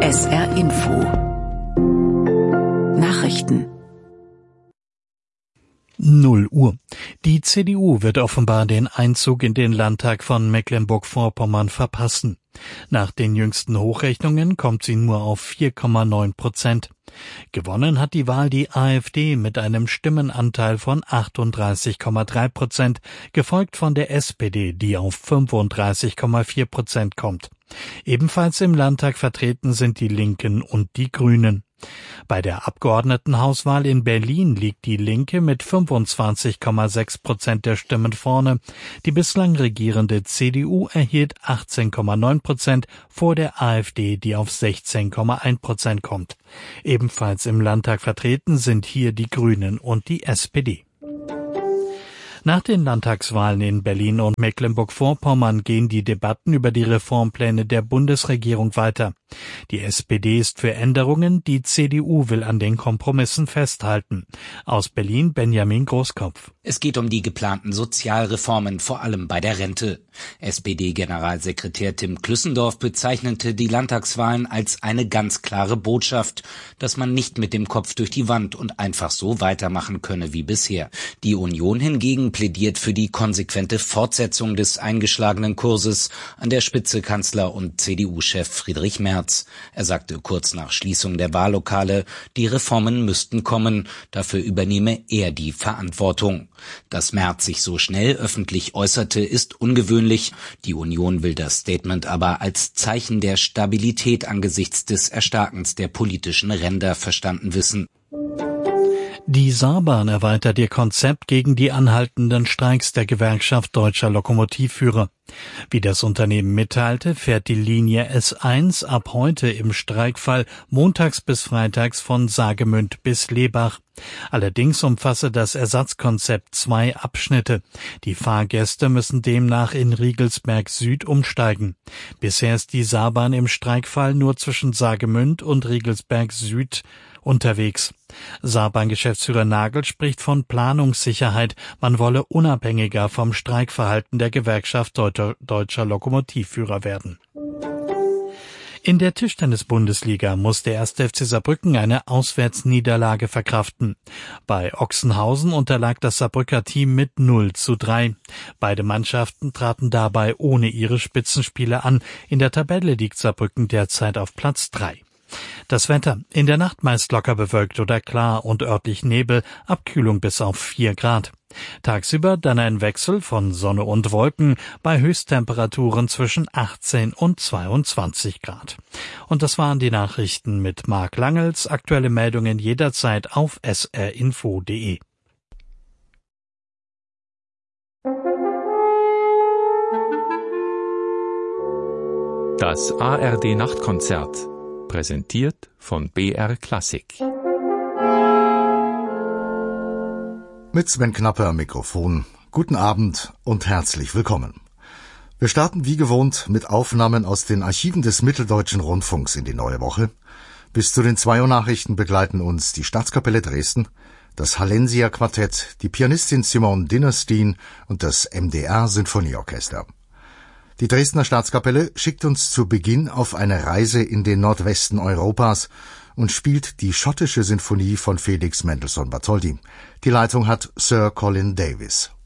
SR Info Nachrichten 0 Uhr. Die CDU wird offenbar den Einzug in den Landtag von Mecklenburg-Vorpommern verpassen. Nach den jüngsten Hochrechnungen kommt sie nur auf 4,9%. Gewonnen hat die Wahl die AfD mit einem Stimmenanteil von 38,3%, gefolgt von der SPD, die auf 35,4% kommt. Ebenfalls im Landtag vertreten sind die Linken und die Grünen. Bei der Abgeordnetenhauswahl in Berlin liegt die Linke mit 25,6% der Stimmen vorne. Die bislang regierende CDU erhielt 18,9% vor der AfD, die auf 16,1% kommt. Ebenfalls im Landtag vertreten sind hier die Grünen und die SPD. Nach den Landtagswahlen in Berlin und Mecklenburg-Vorpommern gehen die Debatten über die Reformpläne der Bundesregierung weiter. Die SPD ist für Änderungen, die CDU will an den Kompromissen festhalten. Aus Berlin Benjamin Großkopf. Es geht um die geplanten Sozialreformen, vor allem bei der Rente. SPD-Generalsekretär Tim Klüssendorf bezeichnete die Landtagswahlen als eine ganz klare Botschaft, dass man nicht mit dem Kopf durch die Wand und einfach so weitermachen könne wie bisher. Die Union hingegen plädiert für die konsequente Fortsetzung des eingeschlagenen Kurses, an der Spitze Kanzler und CDU-Chef Friedrich Merz. Er sagte kurz nach Schließung der Wahllokale, die Reformen müssten kommen, dafür übernehme er die Verantwortung. Dass Merz sich so schnell öffentlich äußerte, ist ungewöhnlich. Die Union will das Statement aber als Zeichen der Stabilität angesichts des Erstarkens der politischen Ränder verstanden wissen. Die Saarbahn erweitert ihr Konzept gegen die anhaltenden Streiks der Gewerkschaft Deutscher Lokomotivführer. Wie das Unternehmen mitteilte, fährt die Linie S1 ab heute im Streikfall montags bis freitags von Saargemünd bis Lebach. Allerdings umfasse das Ersatzkonzept 2 Abschnitte. Die Fahrgäste müssen demnach in Riegelsberg Süd umsteigen. Bisher ist die Saarbahn im Streikfall nur zwischen Saargemünd und Riegelsberg Süd unterwegs. Saarbahn-Geschäftsführer Nagel spricht von Planungssicherheit. Man wolle unabhängiger vom Streikverhalten der Gewerkschaft Deutscher Lokomotivführer werden. In der Tischtennis-Bundesliga muss der 1. FC Saarbrücken eine Auswärtsniederlage verkraften. Bei Ochsenhausen unterlag das Saarbrücker Team mit 0:3. Beide Mannschaften traten dabei ohne ihre Spitzenspieler an. In der Tabelle liegt Saarbrücken derzeit auf Platz 3. Das Wetter: In der Nacht meist locker bewölkt oder klar und örtlich Nebel, Abkühlung bis auf 4 Grad. Tagsüber dann ein Wechsel von Sonne und Wolken bei Höchsttemperaturen zwischen 18 und 22 Grad. Und das waren die Nachrichten mit Marc Langels. Aktuelle Meldungen jederzeit auf srinfo.de. Das ARD-Nachtkonzert. Präsentiert von BR Klassik. Mit Sven Knapper am Mikrofon. Guten Abend und herzlich willkommen. Wir starten wie gewohnt mit Aufnahmen aus den Archiven des Mitteldeutschen Rundfunks in die neue Woche. Bis zu den 2 Uhr Nachrichten begleiten uns die Staatskapelle Dresden, das Hallensia Quartett, die Pianistin Simone Dinnerstein und das MDR Sinfonieorchester. Die Dresdner Staatskapelle schickt uns zu Beginn auf eine Reise in den Nordwesten Europas und spielt die schottische Sinfonie von Felix Mendelssohn Bartholdy. Die Leitung hat Sir Colin Davis.